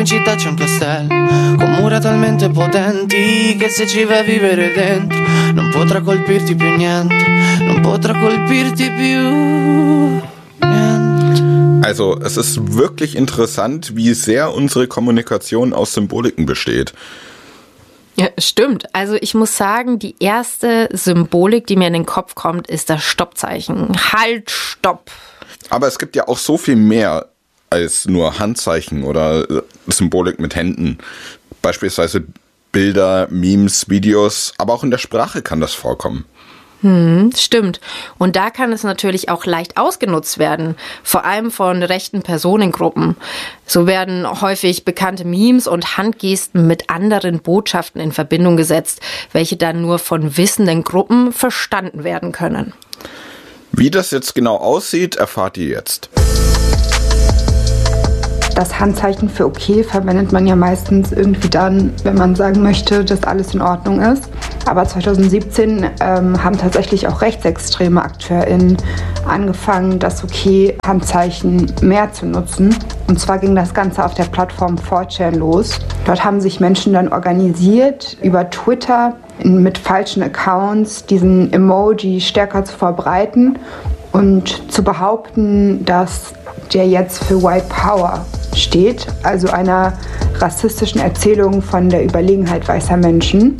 in città c'è un castello con mura talmente potenti che se ci vai a vivere dentro non potrà colpirti più niente, non potrà colpirti più niente. Also, es ist wirklich interessant, wie sehr unsere Kommunikation aus Symboliken besteht. Ja, stimmt. Also ich muss sagen, die erste Symbolik, die mir in den Kopf kommt, ist das Stoppzeichen. Halt, stopp. Aber es gibt ja auch so viel mehr als nur Handzeichen oder Symbolik mit Händen. Beispielsweise Bilder, Memes, Videos, aber auch in der Sprache kann das vorkommen. Stimmt. Und da kann es natürlich auch leicht ausgenutzt werden, vor allem von rechten Personengruppen. So werden häufig bekannte Memes und Handgesten mit anderen Botschaften in Verbindung gesetzt, welche dann nur von wissenden Gruppen verstanden werden können. Wie das jetzt genau aussieht, erfahrt ihr jetzt. Das Handzeichen für okay verwendet man ja meistens irgendwie dann, wenn man sagen möchte, dass alles in Ordnung ist. Aber 2017 haben tatsächlich auch rechtsextreme AkteurInnen angefangen, das Okay-Handzeichen mehr zu nutzen. Und zwar ging das Ganze auf der Plattform 4chan los. Dort haben sich Menschen dann organisiert, über Twitter mit falschen Accounts diesen Emoji stärker zu verbreiten und zu behaupten, dass der jetzt für White Power steht, also einer rassistischen Erzählung von der Überlegenheit weißer Menschen.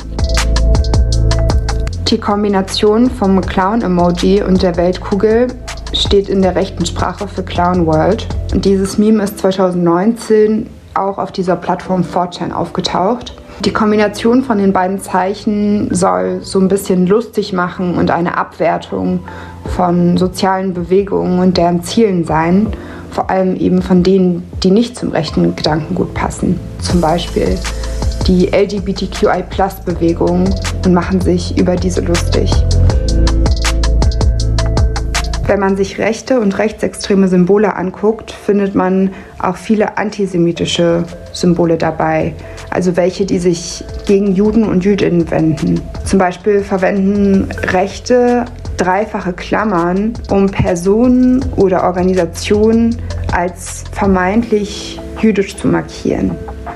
Die Kombination vom Clown-Emoji und der Weltkugel steht in der rechten Sprache für Clown World. Und dieses Meme ist 2019 auch auf dieser Plattform 4chan aufgetaucht. Die Kombination von den beiden Zeichen soll so ein bisschen lustig machen und eine Abwertung von sozialen Bewegungen und deren Zielen sein. Vor allem eben von denen, die nicht zum rechten Gedankengut passen. Zum Beispiel die LGBTQI+-Bewegung und machen sich über diese lustig. Wenn man sich rechte und rechtsextreme Symbole anguckt, findet man auch viele antisemitische Symbole dabei. Also welche, die sich gegen Juden und Jüdinnen wenden. Zum Beispiel verwenden Rechte dreifache Klammern, um Personen oder Organisationen als vermeintlich jüdisch zu markieren.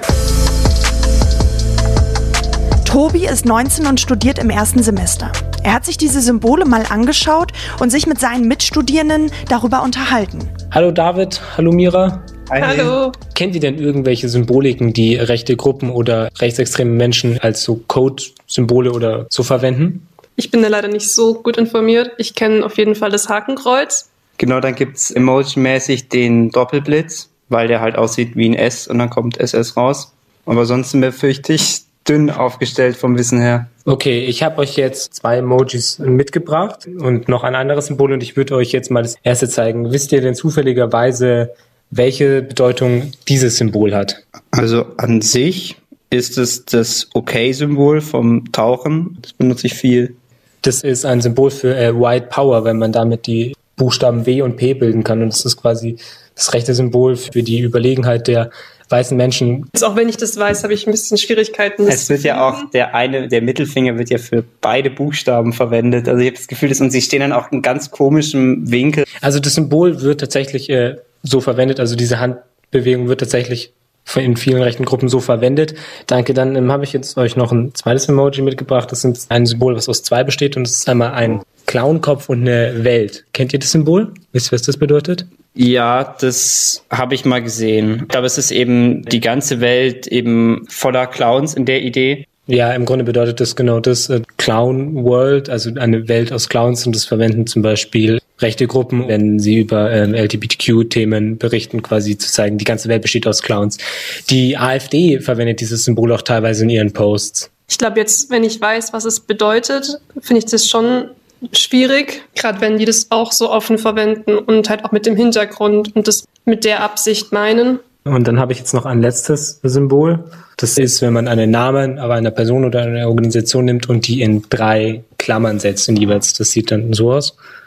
Tobi ist 19 und studiert im ersten Semester. Er hat sich diese Symbole mal angeschaut und sich mit seinen Mitstudierenden darüber unterhalten. Hallo David, hallo Mira. Hi. Hallo. Kennt ihr denn irgendwelche Symboliken, die rechte Gruppen oder rechtsextreme Menschen als so Code-Symbole oder so verwenden? Ich bin da leider nicht so gut informiert. Ich kenne auf jeden Fall das Hakenkreuz. Genau, dann gibt's emoji-mäßig den Doppelblitz, weil der halt aussieht wie ein S und dann kommt SS raus. Aber sonst sind wir, fürchte ich, dünn aufgestellt vom Wissen her. Okay, ich habe euch jetzt 2 Emojis mitgebracht und noch ein anderes Symbol und ich würde euch jetzt mal das erste zeigen. Wisst ihr denn zufälligerweise, welche Bedeutung dieses Symbol hat? Also an sich ist es das Okay-Symbol vom Tauchen. Das benutze ich viel. Das ist ein Symbol für White Power, wenn man damit die Buchstaben W und P bilden kann. Und das ist quasi das rechte Symbol für die Überlegenheit der weißen Menschen. Also auch wenn ich das weiß, habe ich ein bisschen Schwierigkeiten. Es wird ja auch, der Mittelfinger wird ja für beide Buchstaben verwendet. Also ich habe das Gefühl, und sie stehen dann auch in ganz komischem Winkel. Also das Symbol wird tatsächlich so verwendet, also diese Handbewegung wird tatsächlich in vielen rechten Gruppen so verwendet. Danke, dann habe ich jetzt euch noch ein zweites Emoji mitgebracht. Das ist ein Symbol, was aus 2 besteht und es ist einmal ein Clownkopf und eine Welt. Kennt ihr das Symbol? Wisst ihr, was das bedeutet? Ja, das habe ich mal gesehen. Ich glaube, es ist eben die ganze Welt eben voller Clowns in der Idee. Ja, im Grunde bedeutet das genau das Clown World, also eine Welt aus Clowns, und das verwenden zum Beispiel rechte Gruppen, wenn sie über LGBTQ-Themen berichten, quasi zu zeigen, die ganze Welt besteht aus Clowns. Die AfD verwendet dieses Symbol auch teilweise in ihren Posts. Ich glaube jetzt, wenn ich weiß, was es bedeutet, finde ich das schon schwierig, gerade wenn die das auch so offen verwenden und halt auch mit dem Hintergrund und das mit der Absicht meinen. Und dann habe ich jetzt noch ein letztes Symbol. Das ist, wenn man einen Namen aber einer Person oder einer Organisation nimmt und die in 3 Klammern setzt in jeweils. Das sieht dann so aus.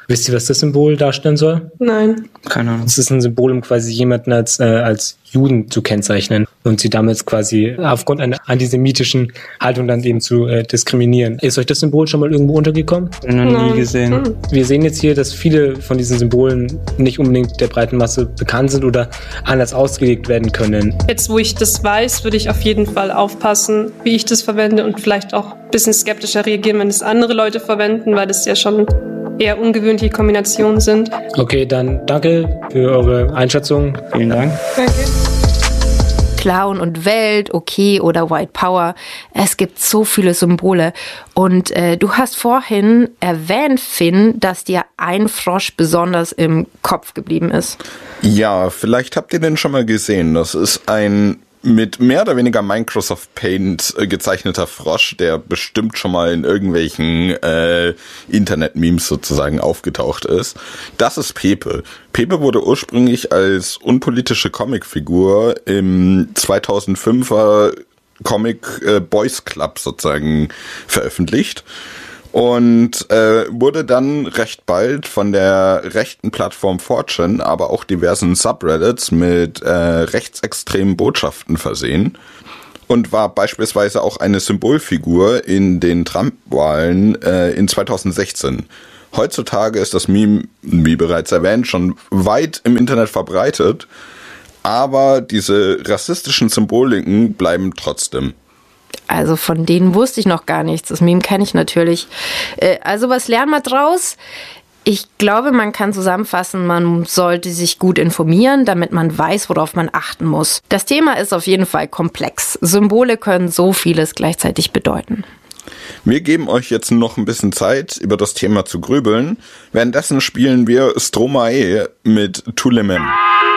Wisst ihr, was das Symbol darstellen soll? Nein. Keine Ahnung. Es ist ein Symbol, um quasi jemanden als Juden zu kennzeichnen und sie damit quasi aufgrund einer antisemitischen Haltung dann eben zu diskriminieren. Ist euch das Symbol schon mal irgendwo untergekommen? Noch nie gesehen. Wir sehen jetzt hier, dass viele von diesen Symbolen nicht unbedingt der breiten Masse bekannt sind oder anders ausgelegt werden können. Jetzt, wo ich das weiß, würde ich auf jeden Fall aufpassen, wie ich das verwende und vielleicht auch ein bisschen skeptischer reagieren, wenn es andere Leute verwenden, weil das ja schon eher ungewöhnliche Kombinationen sind. Okay, dann danke für eure Einschätzung. Vielen Dank. Danke. Clown und Welt, okay, oder White Power. Es gibt so viele Symbole. Und du hast vorhin erwähnt, Finn, dass dir ein Frosch besonders im Kopf geblieben ist. Ja, vielleicht habt ihr den schon mal gesehen. Das ist ein mit mehr oder weniger Microsoft Paint gezeichneter Frosch, der bestimmt schon mal in irgendwelchen Internet-Memes sozusagen aufgetaucht ist. Das ist Pepe. Pepe wurde ursprünglich als unpolitische Comicfigur im 2005er Comic Boys Club sozusagen veröffentlicht. Und wurde dann recht bald von der rechten Plattform 4chan, aber auch diversen Subreddits mit rechtsextremen Botschaften versehen und war beispielsweise auch eine Symbolfigur in den Trump-Wahlen in 2016. Heutzutage ist das Meme, wie bereits erwähnt, schon weit im Internet verbreitet, aber diese rassistischen Symboliken bleiben trotzdem. Also von denen wusste ich noch gar nichts. Das Meme kenne ich natürlich. Also was lernen wir draus? Ich glaube, man kann zusammenfassen, man sollte sich gut informieren, damit man weiß, worauf man achten muss. Das Thema ist auf jeden Fall komplex. Symbole können so vieles gleichzeitig bedeuten. Wir geben euch jetzt noch ein bisschen Zeit, über das Thema zu grübeln. Währenddessen spielen wir Stromae mit Tous les mêmes.